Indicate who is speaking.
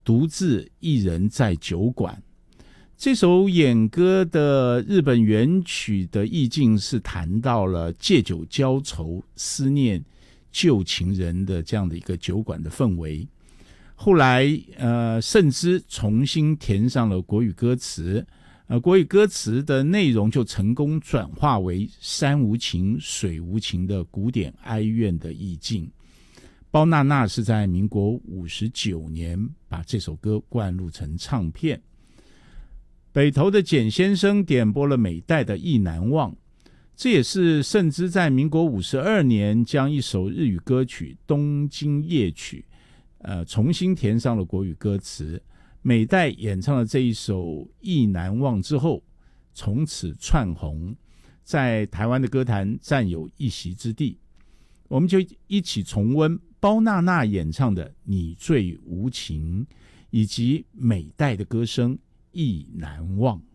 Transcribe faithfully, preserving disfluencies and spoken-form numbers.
Speaker 1: 独自一人在酒馆。这首演歌的日本原曲的意境是谈到了借酒浇愁、思念旧情人的这样的一个酒馆的氛围。后来呃，甚至重新填上了国语歌词，呃，国语歌词的内容就成功转化为山无情水无情的古典哀怨的意境。包娜娜是在民国五十九年把这首歌灌录成唱片。北投的简先生点播了美代的《意难忘》，这也是甚至在民国五十二年将一首日语歌曲《东京夜曲》呃，重新填上了国语歌词。美代演唱了这一首《意难忘》之后，从此窜红，在台湾的歌坛占有一席之地。我们就一起重温包娜娜演唱的《你最无情》，以及美代的歌声《意难忘》。